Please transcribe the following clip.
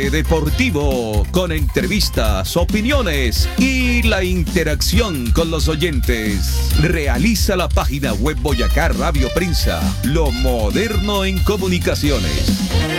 Deportivo, con entrevistas, opiniones y la interacción con los oyentes. Realiza la página web Boyacá Radio Prensa, lo moderno en comunicaciones.